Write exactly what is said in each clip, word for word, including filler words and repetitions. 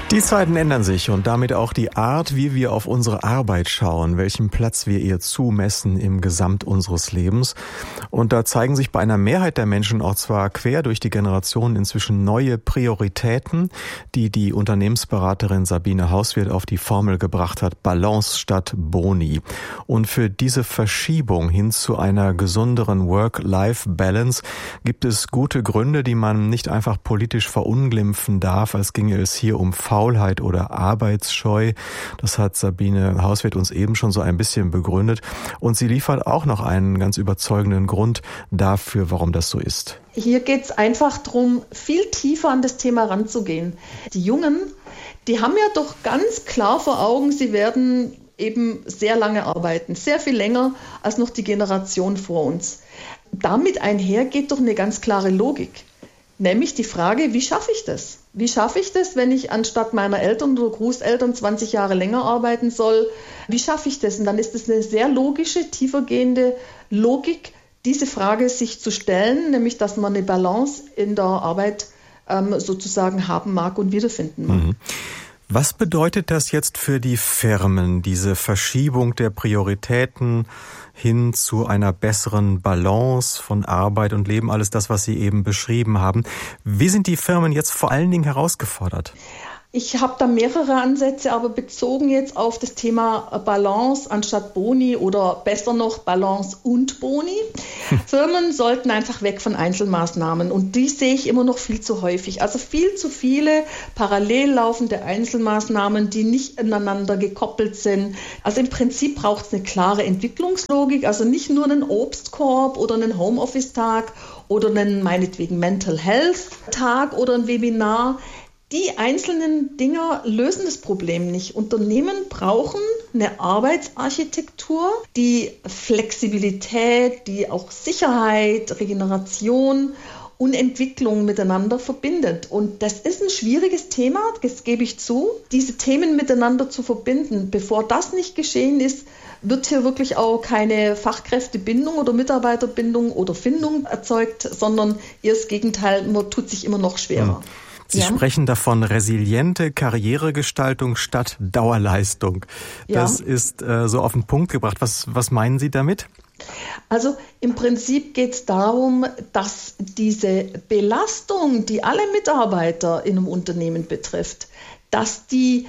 Die Zeiten ändern sich und damit auch die Art, wie wir auf unsere Arbeit schauen, welchen Platz wir ihr zumessen im Gesamt unseres Lebens. Und da zeigen sich bei einer Mehrheit der Menschen auch zwar quer durch die Generationen inzwischen neue Prioritäten, die die Unternehmensberaterin Sabine Hauswirth auf die Formel gebracht hat, Balance statt Boni. Und für diese Verschiebung hin zu einer gesünderen Work-Life-Balance gibt es gute Gründe, die man nicht einfach politisch verunglimpfen darf, als ginge es hier um Faulheit oder Arbeitsscheu. Das hat Sabine Hauswirth uns eben schon so ein bisschen begründet. Und sie liefert auch noch einen ganz überzeugenden Grund dafür, warum das so ist. Hier geht es einfach darum, viel tiefer an das Thema ranzugehen. Die Jungen, die haben ja doch ganz klar vor Augen, sie werden eben sehr lange arbeiten, sehr viel länger als noch die Generation vor uns. Damit einher geht doch eine ganz klare Logik. Nämlich die Frage, wie schaffe ich das? Wie schaffe ich das, wenn ich anstatt meiner Eltern oder Großeltern zwanzig Jahre länger arbeiten soll? Wie schaffe ich das? Und dann ist es eine sehr logische, tiefergehende Logik, diese Frage sich zu stellen, nämlich dass man eine Balance in der Arbeit ähm, sozusagen haben mag und wiederfinden mag. Mhm. Was bedeutet das jetzt für die Firmen, diese Verschiebung der Prioritäten hin zu einer besseren Balance von Arbeit und Leben, alles das, was Sie eben beschrieben haben? Wie sind die Firmen jetzt vor allen Dingen herausgefordert? Ich habe da mehrere Ansätze, aber bezogen jetzt auf das Thema Balance anstatt Boni oder besser noch Balance und Boni. Hm. Firmen sollten einfach weg von Einzelmaßnahmen und die sehe ich immer noch viel zu häufig. Also viel zu viele parallel laufende Einzelmaßnahmen, die nicht ineinander gekoppelt sind. Also im Prinzip braucht es eine klare Entwicklungslogik, also nicht nur einen Obstkorb oder einen Homeoffice-Tag oder einen meinetwegen Mental Health-Tag oder ein Webinar. Die einzelnen Dinger lösen das Problem nicht. Unternehmen brauchen eine Arbeitsarchitektur, die Flexibilität, die auch Sicherheit, Regeneration und Entwicklung miteinander verbindet. Und das ist ein schwieriges Thema, das gebe ich zu, diese Themen miteinander zu verbinden. Bevor das nicht geschehen ist, wird hier wirklich auch keine Fachkräftebindung oder Mitarbeiterbindung oder Findung erzeugt, sondern eher das Gegenteil, man tut sich immer noch schwerer. Hm. Sie ja. sprechen davon resiliente Karrieregestaltung statt Dauerleistung. Das ja. ist äh, so auf den Punkt gebracht. Was, was meinen Sie damit? Also im Prinzip geht es darum, dass diese Belastung, die alle Mitarbeiter in einem Unternehmen betrifft, dass die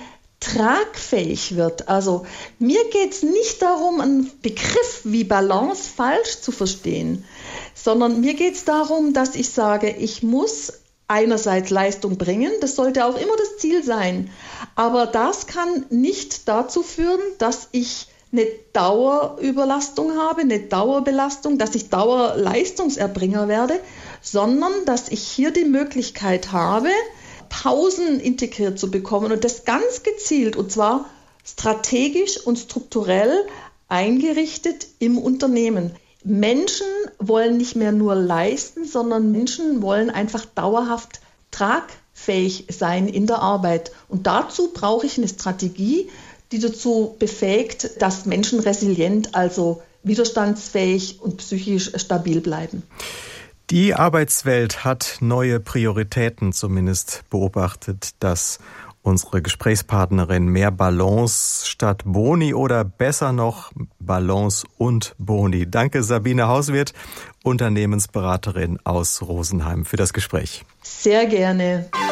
tragfähig wird. Also mir geht es nicht darum, einen Begriff wie Balance falsch zu verstehen, sondern mir geht es darum, dass ich sage, ich muss einerseits Leistung bringen, das sollte auch immer das Ziel sein, aber das kann nicht dazu führen, dass ich eine Dauerüberlastung habe, eine Dauerbelastung, dass ich Dauerleistungserbringer werde, sondern dass ich hier die Möglichkeit habe, Pausen integriert zu bekommen und das ganz gezielt und zwar strategisch und strukturell eingerichtet im Unternehmen. Menschen wollen nicht mehr nur leisten, sondern Menschen wollen einfach dauerhaft tragfähig sein in der Arbeit. Und dazu brauche ich eine Strategie, die dazu befähigt, dass Menschen resilient, also widerstandsfähig und psychisch stabil bleiben. Die Arbeitswelt hat neue Prioritäten zumindest beobachtet, dass unsere Gesprächspartnerin mehr Balance statt Boni oder besser noch Balance und Boni. Danke Sabine Hauswirth, Unternehmensberaterin aus Rosenheim, für das Gespräch. Sehr gerne.